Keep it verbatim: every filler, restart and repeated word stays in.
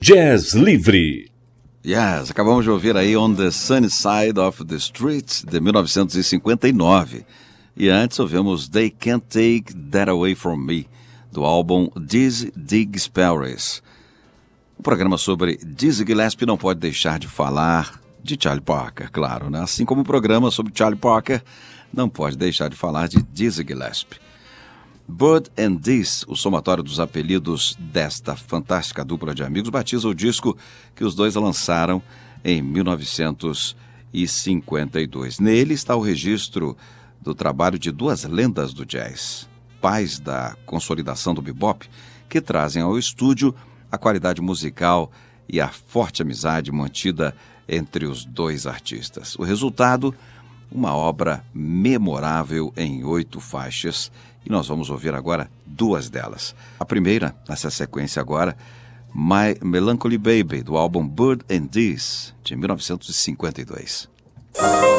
Jazz Livre. Yes, acabamos de ouvir aí On the Sunny Side of the Street, de mil novecentos e cinquenta e nove. E antes ouvimos They Can't Take That Away From Me, do álbum Dizzy Diggs Paris. O programa sobre Dizzy Gillespie não pode deixar de falar de Charlie Parker, claro, né? Assim como o programa sobre Charlie Parker não pode deixar de falar de Dizzy Gillespie. Bird and This, o somatório dos apelidos desta fantástica dupla de amigos, batiza o disco que os dois lançaram em mil novecentos e cinquenta e dois. Nele está o registro do trabalho de duas lendas do jazz, pais da consolidação do bebop, que trazem ao estúdio a qualidade musical e a forte amizade mantida entre os dois artistas. O resultado, uma obra memorável em oito faixas, e nós vamos ouvir agora duas delas. A primeira, nessa sequência agora, My Melancholy Baby, do álbum Bird and This, de mil novecentos e cinquenta e dois.